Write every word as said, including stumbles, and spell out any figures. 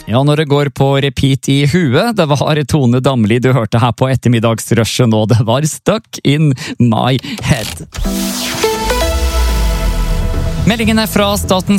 Ja, når det går på repeat i huet, det var Tone Damli du hørte her på ettermiddagsrushen, og det var Stuck in my head. Meldingen er fra Statens